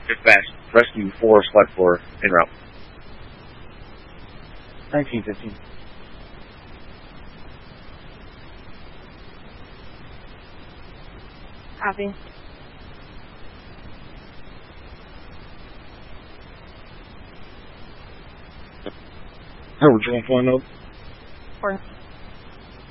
Dispatch, rescue 4, select 4, en route. 1915. Copy. Original phone note. 4.